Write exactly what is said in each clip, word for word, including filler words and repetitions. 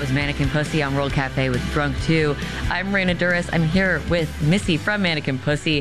was Mannequin Pussy on World Cafe with Drunk two. I'm Raina Duras. I'm here with Missy from Mannequin Pussy.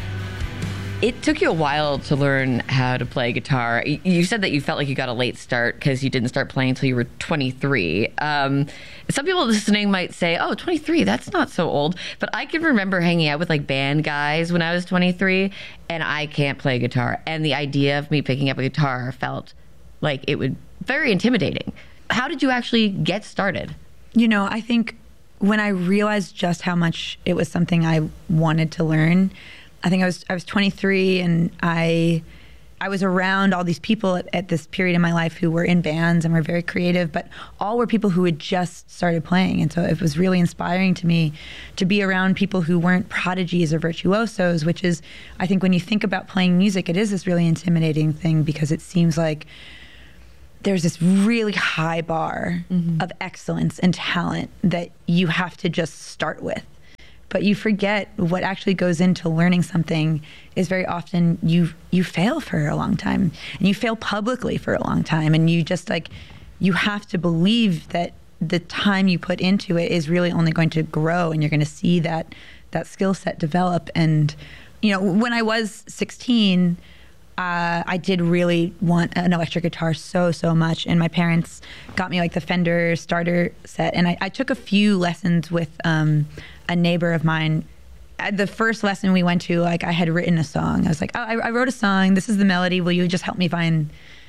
It took you a while to learn how to play guitar. You said that you felt like you got a late start because you didn't start playing until you were twenty-three. Um, some people listening might say, oh, twenty-three, that's not so old. But I can remember hanging out with like band guys when I was twenty-three, and I can't play guitar. And the idea of me picking up a guitar felt like it would very intimidating. How did you actually get started? You know, I think when I realized just how much it was something I wanted to learn, I think I was I was twenty-three, and I I was around all these people at, at this period in my life who were in bands and were very creative, but all were people who had just started playing. And so it was really inspiring to me to be around people who weren't prodigies or virtuosos, which is, I think when you think about playing music, it is this really intimidating thing because it seems like there's this really high bar mm-hmm. of excellence and talent that you have to just start with. But you forget what actually goes into learning something is very often you you fail for a long time, and you fail publicly for a long time, and you just like, you have to believe that the time you put into it is really only going to grow, and you're going to see that that skill set develop. And, you know, when I was sixteen, Uh, I did really want an electric guitar so, so much. And my parents got me like the Fender starter set. And I, I took a few lessons with um, a neighbor of mine. At the first lesson we went to, like I had written a song. I was like, oh, I, I wrote a song. This is the melody. Will you just help me find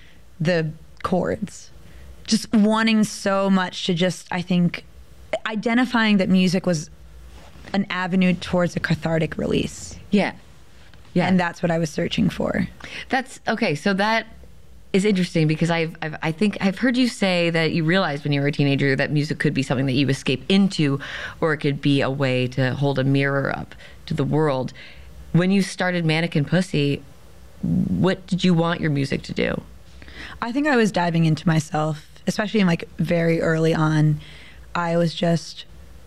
the chords? Just wanting so much to just, I think, identifying that music was an avenue towards a cathartic release. Yeah. Yeah. And that's what I was searching for. That's okay. So that is interesting because I've, I've, I think I've heard you say that you realized when you were a teenager that music could be something that you escape into, or it could be a way to hold a mirror up to the world. When you started Mannequin Pussy, what did you want your music to do? I think I was diving into myself, especially in like very early on. I was just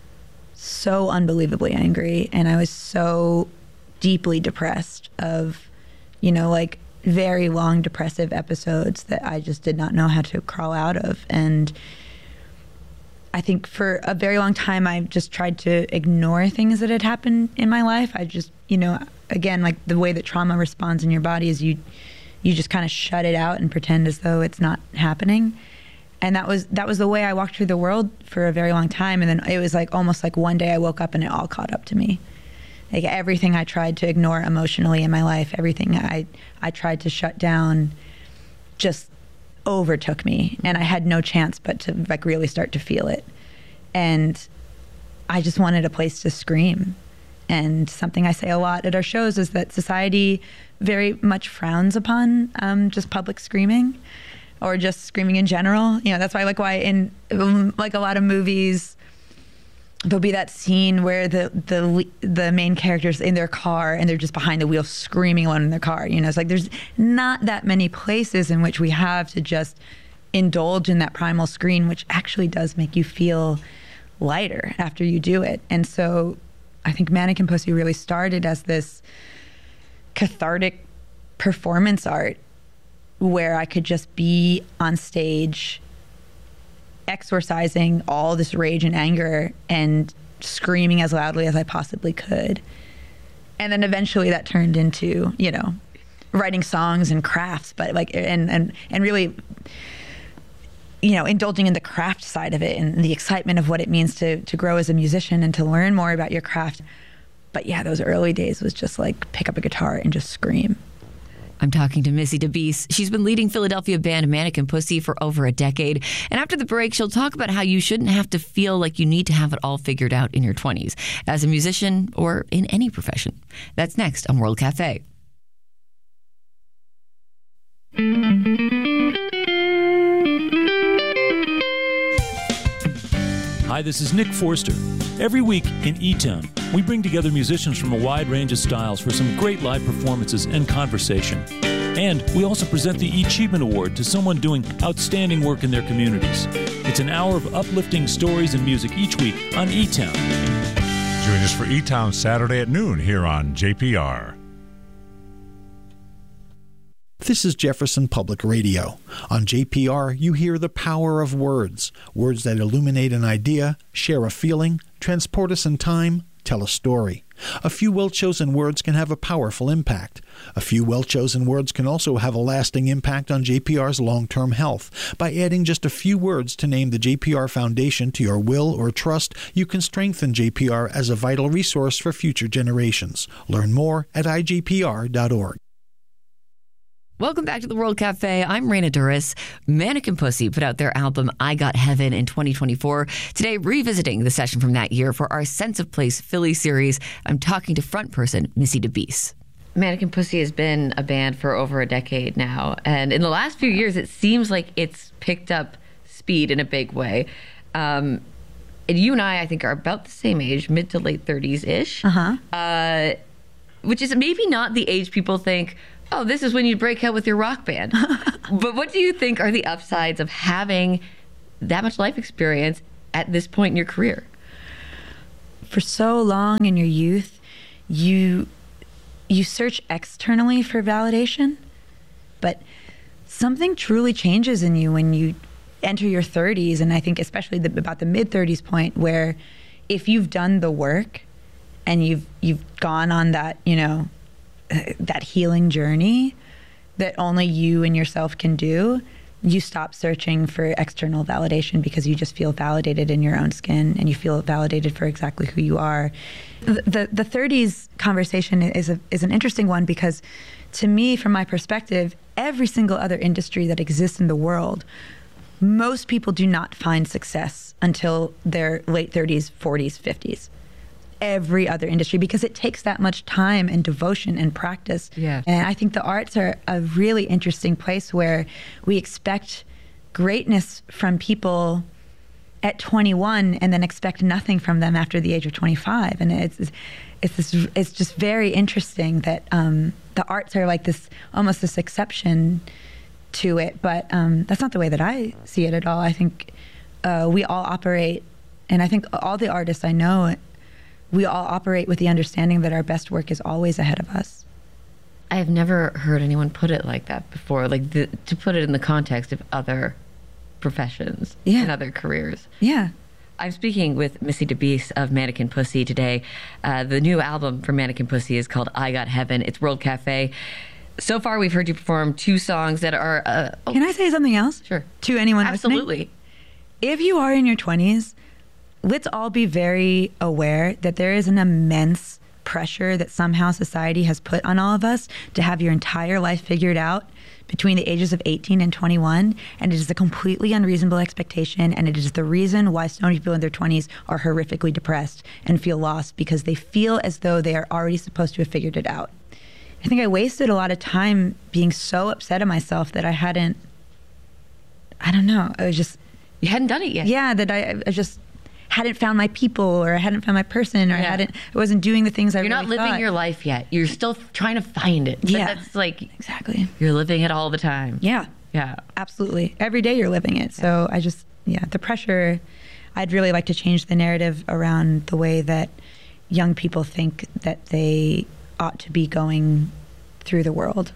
so unbelievably angry, and I was so deeply depressed of, you know, like very long depressive episodes that I just did not know how to crawl out of. And I think for a very long time, I just tried to ignore things that had happened in my life. I just, you know, again, like the way that trauma responds in your body is you, you just kind of shut it out and pretend as though it's not happening. And that was, that was the way I walked through the world for a very long time. And then it was like almost like one day I woke up and it all caught up to me. Like everything I tried to ignore emotionally in my life, everything I I tried to shut down just overtook me, and I had no chance but to like really start to feel it. And I just wanted a place to scream. And something I say a lot at our shows is that society very much frowns upon um, just public screaming or just screaming in general. You know, that's why like why in um, like a lot of movies, there'll be that scene where the the the main character's in their car and they're just behind the wheel screaming alone in their car. You know, it's like there's not that many places in which we have to just indulge in that primal scream, which actually does make you feel lighter after you do it. And so I think Mannequin Pussy really started as this cathartic performance art where I could just be on stage exorcising all this rage and anger and screaming as loudly as I possibly could. And then eventually that turned into, you know, writing songs and crafts, but like, and, and, and really, you know, indulging in the craft side of it and the excitement of what it means to, to grow as a musician and to learn more about your craft. But yeah, those early days was just like pick up a guitar and just scream. I'm talking to Missy DeBeese. She's been leading Philadelphia band Mannequin Pussy for over a decade. And after the break, she'll talk about how you shouldn't have to feel like you need to have it all figured out in your twenties as a musician or in any profession. That's next on World Cafe. Hi, this is Nick Forster. Every week in E-Town, we bring together musicians from a wide range of styles for some great live performances and conversation. And we also present the E-Achievement Award to someone doing outstanding work in their communities. It's an hour of uplifting stories and music each week on E-Town. Join us for E-Town Saturday at noon here on J P R. This is Jefferson Public Radio. On J P R, you hear the power of words. Words that illuminate an idea, share a feeling, transport us in time, tell a story. A few well-chosen words can have a powerful impact. A few well-chosen words can also have a lasting impact on J P R's long-term health. By adding just a few words to name the J P R Foundation to your will or trust, you can strengthen J P R as a vital resource for future generations. Learn more at I J P R dot org. Welcome back to the World Cafe. I'm Raina Duris. Mannequin Pussy put out their album I Got Heaven in twenty twenty-four. Today, revisiting the session from that year for our Sense of Place Philly series, I'm talking to frontperson Missy DeBeese. Mannequin Pussy has been a band for over a decade now. And in the last few years, it seems like it's picked up speed in a big way. Um, and you and I, I think, are about the same age, mid to late thirties-ish. Uh-huh. Uh, which is maybe not the age people think, oh, this is when you break out with your rock band. But what do you think are the upsides of having that much life experience at this point in your career? For so long in your youth, you you search externally for validation, but something truly changes in you when you enter your thirties, and I think especially the, about the mid-thirties point, where if you've done the work and you've you've gone on that, you know, that healing journey that only you and yourself can do, you stop searching for external validation because you just feel validated in your own skin and you feel validated for exactly who you are. The the, the thirties conversation is a, is an interesting one because to me, from my perspective, every single other industry that exists in the world, most people do not find success until their late thirties, forties, fifties. Every other industry, because it takes that much time and devotion and practice. Yeah. And I think the arts are a really interesting place where we expect greatness from people at twenty-one and then expect nothing from them after the age of twenty-five. And it's it's this, it's just very interesting that um, the arts are like this, almost this exception to it. But um, that's not the way that I see it at all. I think uh, we all operate, and I think all the artists I know, we all operate with the understanding that our best work is always ahead of us. I have never heard anyone put it like that before, like the, to put it in the context of other professions Yeah. and other careers. Yeah. I'm speaking with Missy DeBeese of Mannequin Pussy today. Uh, the new album from Mannequin Pussy is called I Got Heaven. It's World Cafe. So far, we've heard you perform two songs that are... Uh, oh, Can I say something else? Sure. To anyone Absolutely. listening? If you are in your twenties, let's all be very aware that there is an immense pressure that somehow society has put on all of us to have your entire life figured out between the ages of eighteen and twenty-one. And it is a completely unreasonable expectation. And it is the reason why so many people in their twenties are horrifically depressed and feel lost, because they feel as though they are already supposed to have figured it out. I think I wasted a lot of time being so upset at myself that I hadn't, I don't know, I was just... You hadn't done it yet. Yeah, that I, I just... hadn't found my people, or I hadn't found my person, or Yeah. I hadn't, I wasn't doing the things I You're really not living thought. your life yet. You're still trying to find it. But Yeah. That's like, Exactly. you're living it all the time. Yeah, Yeah. absolutely. Every day you're living it. So I just, yeah, the pressure, I'd really like to change the narrative around the way that young people think that they ought to be going through the world.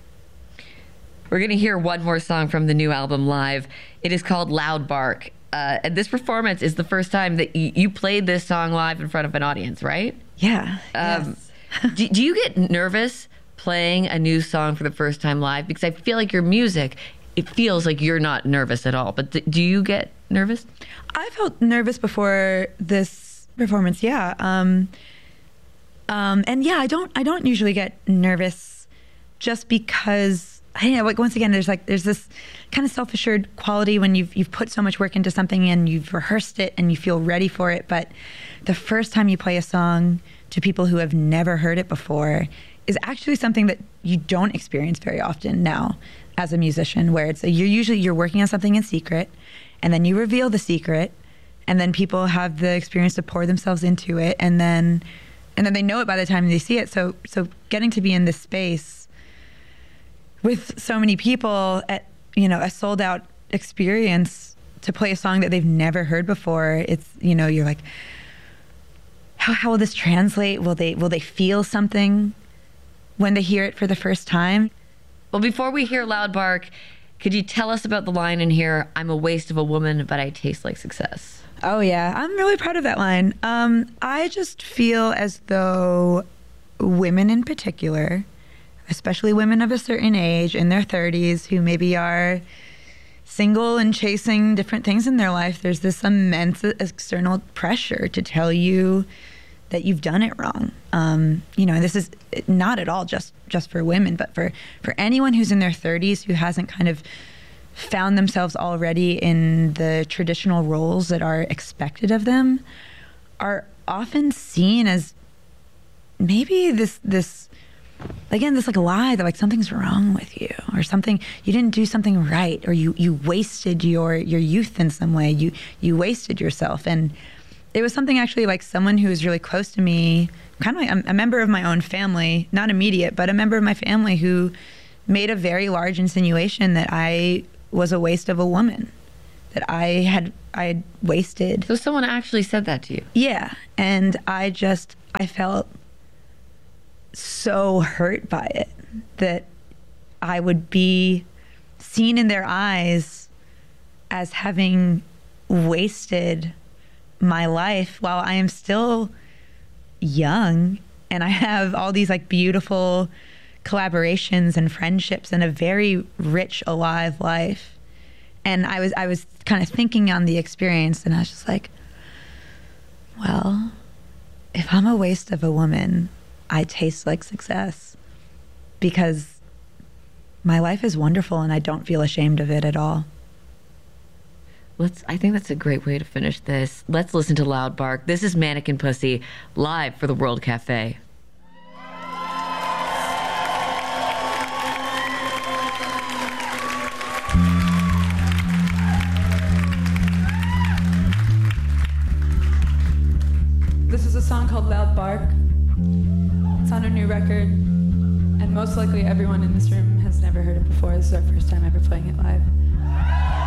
We're going to hear one more song from the new album live. It is called Loud Bark. Uh, and this performance is the first time that y- you played this song live in front of an audience, right? Yeah. Um, yes. do, do you get nervous playing a new song for the first time live? Because I feel like your music, it feels like you're not nervous at all. But th- do you get nervous? I felt nervous before this performance. Yeah. Um, um, and yeah, I don't, I don't usually get nervous just because, I don't know, like once again, there's like, there's this kind of self-assured quality when you've, you've put so much work into something and you've rehearsed it and you feel ready for it. But the first time you play a song to people who have never heard it before is actually something that you don't experience very often now as a musician, where it's, you're usually, you're working on something in secret, and then you reveal the secret, and then people have the experience to pour themselves into it, and then and then they know it by the time they see it. So so getting to be in this space with so many people at, you know, a sold out experience to play a song that they've never heard before, it's, you know, you're like, how how will this translate? Will they will they feel something when they hear it for the first time? Well, before we hear Loud Bark, could you tell us about the line in here, I'm a waste of a woman, but I taste like success? Oh, yeah. I'm really proud of that line. Um, I just feel as though women in particular, especially women of a certain age in their thirties who maybe are single and chasing different things in their life, there's this immense external pressure to tell you that you've done it wrong. Um, you know, this is not at all just, just for women, but for, for anyone who's in their thirties who hasn't kind of found themselves already in the traditional roles that are expected of them, are often seen as maybe this, this, again, this like lie that like something's wrong with you, or something, you didn't do something right, or you, you wasted your, your youth in some way, you, you wasted yourself. And it was something actually like someone who was really close to me, kind of like a, a member of my own family, not immediate, but a member of my family who made a very large insinuation that I was a waste of a woman, that I had, I had wasted. So someone actually said that to you? Yeah. And I just, I felt so hurt by it, that I would be seen in their eyes as having wasted my life while I am still young and I have all these like beautiful collaborations and friendships and a very rich, alive life. And I was I was kind of thinking on the experience, and I was just like, well, if I'm a waste of a woman, I taste like success, because my life is wonderful and I don't feel ashamed of it at all. Let's. I think that's a great way to finish this. Let's listen to Loud Bark. This is Mannequin Pussy, live for the World Cafe. This is a song called Loud Bark. It's on a new record, and most likely everyone in this room has never heard it before. This is our first time ever playing it live.